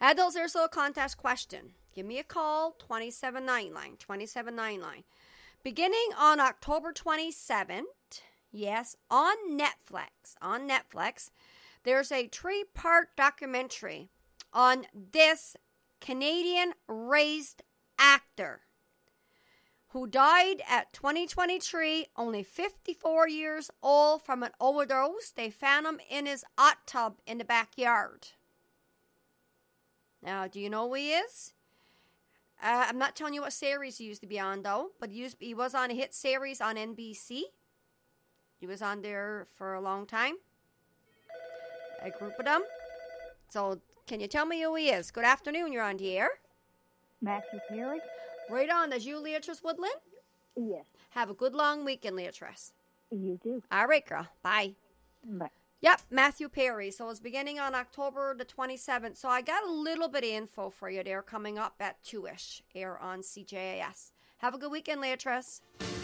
Adults, there's a little contest question. Give me a call, 2799. Beginning on October 27th, yes, on Netflix, there's a 3-part documentary on this Canadian-raised actor who died at 2023, only 54 years old, from an overdose. They found him in his hot tub in the backyard. Now, do you know who he is? I'm not telling you what series he used to be on, though, but he was on a hit series on NBC. He was on there for a long time. A group of them. So, can you tell me who he is? Good afternoon, you're on the air. Matthew Perry? Right on. That's you, Leatrice Woodland? Yes. Have a good long weekend, Leatrice. You do. All right, girl. Bye. Bye. Yep, Matthew Perry. So it's beginning on October the 27th. So I got a little bit of info for you there coming up at 2-ish here on CJAS. Have a good weekend, Leatrice.